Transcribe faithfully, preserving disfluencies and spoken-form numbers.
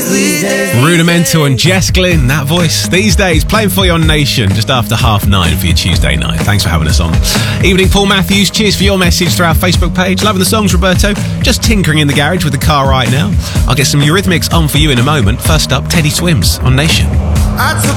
Rudimental and Jess Glynn, that voice. These days, playing for you on Nation just after half nine for your Tuesday night. Thanks for having us on. Evening, Paul Matthews. Cheers for your message through our Facebook page. Loving the songs, Roberto. Just tinkering in the garage with the car right now. I'll get some Eurythmics on for you in a moment. First up, Teddy Swims on Nation. I took